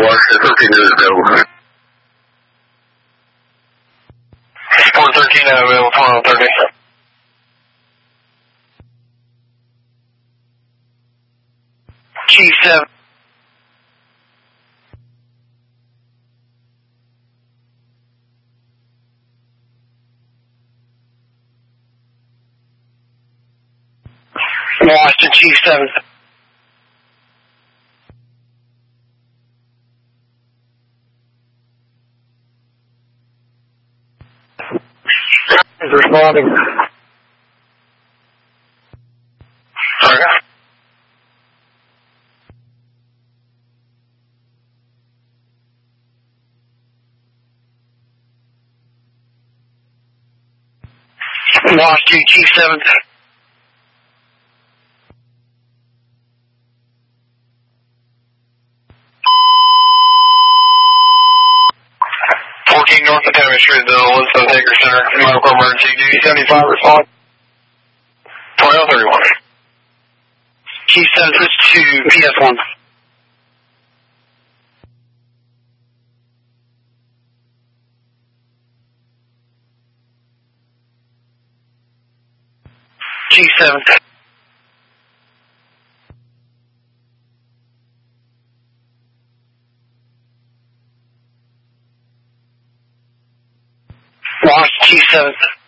Washington 13 is available. 413 available, 430. G7. Washington G7. Is responding. Okay. Washington G7. North Academy Street, the Elizabeth Acre Center, medical emergency, DD75 respond. 1231. G7 switch to PS1. G7. Lost G7.